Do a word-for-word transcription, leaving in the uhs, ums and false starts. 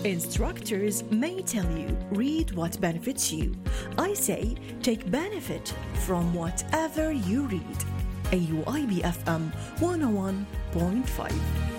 Instructors may tell you, read what benefits you. I say, take benefit from whatever you read. A U I B F M one oh one point five.